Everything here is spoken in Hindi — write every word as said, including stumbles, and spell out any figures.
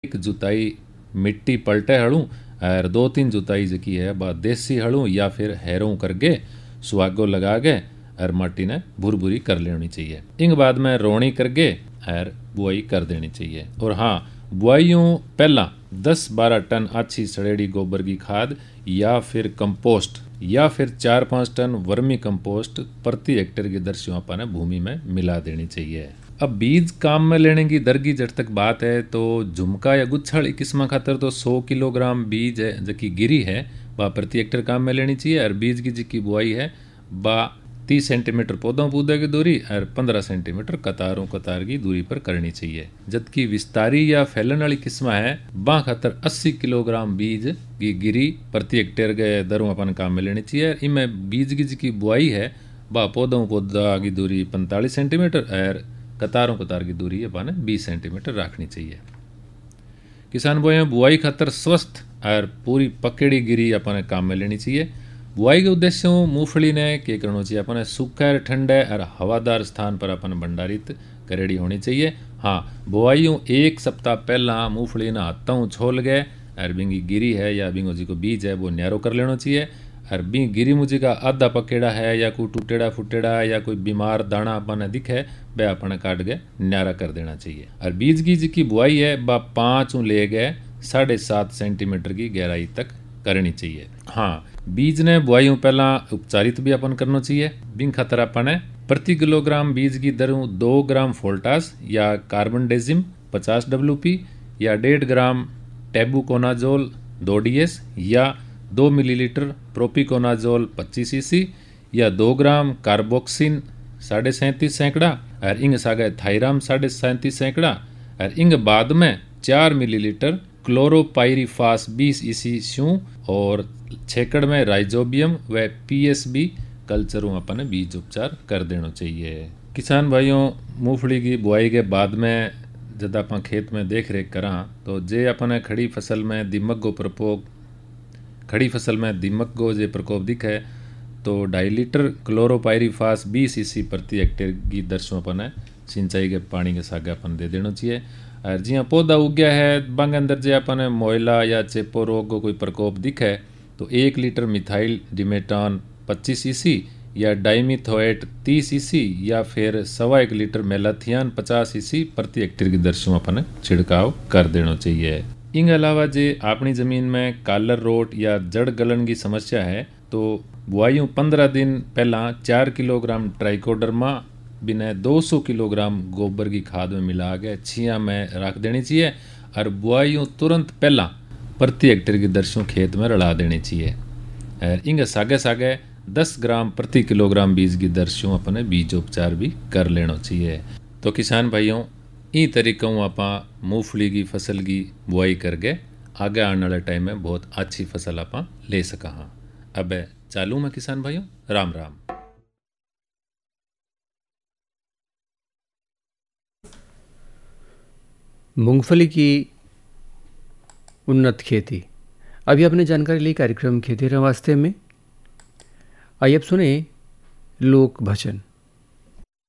जुताई मिट्टी पलटे हड़ू और दो तीन जुताई जकी है बा देसी हड़ू या फिर हैरों करके सुहागो लगा के और माटी ने भूर भूरी कर लेनी चाहिए। इंग बाद में रोणी करके और बुआई कर देनी चाहिए। और हाँ, बुआईयों पहला दस बारह टन अच्छी सड़ेड़ी गोबर की खाद या फिर कंपोस्ट या फिर चार पाँच टन वर्मी कंपोस्ट प्रति हेक्टेयर की दर से अपन भूमि में मिला देनी चाहिए। अब बीज काम में लेने की दर की जब तक बात है तो झुमका या गुच्छड़ किस्म खातर तो सौ किलोग्राम बीज है जबकि गिरी है वह प्रति हेक्टेयर काम में लेनी चाहिए। और बीज की जिसकी बुआई है बा तीस सेंटीमीटर पौधों पौधे की दूरी और पंद्रह सेंटीमीटर कतारों कतार की दूरी पर करनी चाहिए। जबकि विस्तारी या फैलन वाली किस्म है बा खातर अस्सी किलोग्राम बीज की गिरी प्रति हेक्टेयर के दरों अपन काम में लेनी चाहिए। इनमें बीज की जिसकी बुआई है बा पौधों पौधा की दूरी पैंतालीस सेंटीमीटर और कतारों कतार की दूरी अपन बीस सेंटीमीटर रखनी चाहिए। किसान भाइयों, बुआई खातर स्वस्थ और पूरी पकड़ी गिरी अपन काम में लेनी चाहिए। बुआई के उद्देश्य मूंगफली ने क्या करना चाहिए अपन सूखा ठंडे और हवादार स्थान पर अपन भंडारित करेड़ी होनी चाहिए। हाँ, बुआईयों एक सप्ताह पहला मूंगफली ना हाथों छोल गए और बिंगी गिरी है या बिंगो जी को बीज है वो न्यारो कर लेना चाहिए। और बी गिरी मुझे का आधा पकेड़ा है या कोई टूटेड़ा फुटेड़ा या कोई बीमार दाना अपन दिखे वह अपन काट के न्यारा कर देना चाहिए। और बीज की जिसकी बुआई है वह पाँच ले गए साढ़े सात सेंटीमीटर की गहराई तक करनी चाहिए। हाँ, बीज ने बुआई पहला उपचारित भी अपन करना चाहिए। बिंग खातर अपन प्रति किलोग्राम बीज की दरों दो ग्राम फोल्टास या कार्बन डेजिम पचास डब्ल्यू पी या डेढ़ ग्राम टेबुकोनाजोल दो डी एस या दो मिलीलीटर प्रोपिकोनाजोल पच्चीस सीसी या दो ग्राम कार्बोक्सिन साढ़े सैंतीस सैकड़ा और इंग सागे थायराम साढ़े सैंतीस सैकड़ा और इंग बाद में चार मिलीलीटर क्लोरोपाइरीफास बीस ईसी शू और छेकड़ में राइजोबियम व पीएसबी कल्चरों अपन बीज उपचार कर देना चाहिए। किसान भाइयों, मूंगफली की बुआई के बाद में जब अपन खेत में देख रेख करा तो जे अपन खड़ी फसल में दीमक गो प्रकोप खड़ी फसल में दीमक गो जे प्रकोप दिखे तो ढाई लीटर क्लोरोपाइरीफास बीस ईसी प्रति हेक्टेयर की दर से अपन सिंचाई के पानी के सागे अपन दे देना चाहिए। और जिया पौधा उग गया है बंग अंदर जे अपन मोयला या चेपो रोग को कोई प्रकोप दिखे तो एक लीटर मिथाइल डिमेटान पच्चीस ईसी या डाइमिथोएट तीस ईसी या फिर सवा एक लीटर मेलाथियान पचास ईसी प्रति हेक्टेयर की दर से अपन छिड़काव कर देना चाहिए। इन अलावा जे अपनी जमीन में कालर रोट या जड़ गलन की समस्या है तो बुआईयों पंद्रह दिन पहला चार किलोग्राम ट्राइकोडर्मा बिना दो सौ किलोग्राम गोबर की खाद में मिला के छिया में रख देनी चाहिए। और बुआईयों तुरंत पहला प्रति हेक्टेयर की दर से खेत में रला देनी चाहिए। और इंगे सागे सागे दस ग्राम प्रति किलोग्राम बीज की दर से अपने बीजोपचार भी कर लेना चाहिए। तो किसान भाइयों, ई तरीकों आप मूंगफली की फसल की बुआई करके आगे आने वाले टाइम में बहुत अच्छी फसल आप ले सका। हाँ, अब चालू में किसान भाइयों, राम राम। मूंगफली की उन्नत खेती, अभी आपने जानकारी ली कार्यक्रम खेती वास्ते में। आइए अब सुने लोक भजन।